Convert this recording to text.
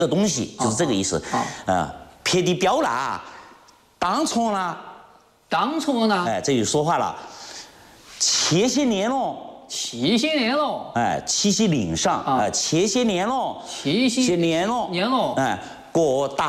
的东西，就是这个意思。撇的表啦，当从啦， 当从了， 哎，这就说话了。前些年喽， 七些年喽， 哎，七夕岭上，切些年喽， 七些年喽， 年喽， 哎，各大。